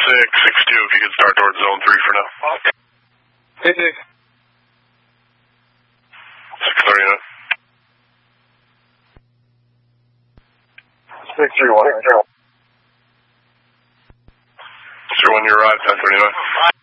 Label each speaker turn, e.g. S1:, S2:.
S1: 662, if you could start towards zone 3 for now.
S2: Okay.
S1: 639.
S2: 631.
S1: 631, you arrived, 1039.